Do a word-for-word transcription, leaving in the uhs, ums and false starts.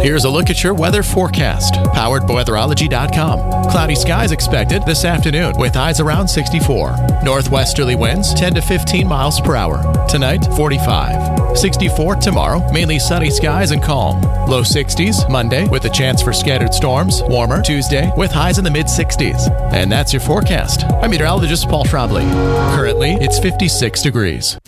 Here's a look at your weather forecast, powered by weatherology dot com. Cloudy skies expected this afternoon with highs around sixty-four. Northwesterly winds ten to fifteen miles per hour. Tonight, forty-five. sixty-four tomorrow, mainly sunny skies and calm. Low sixties Monday with a chance for scattered storms. Warmer Tuesday with highs in the mid-sixties. And that's your forecast. I'm meteorologist Paul Trombley. Currently, it's fifty-six degrees.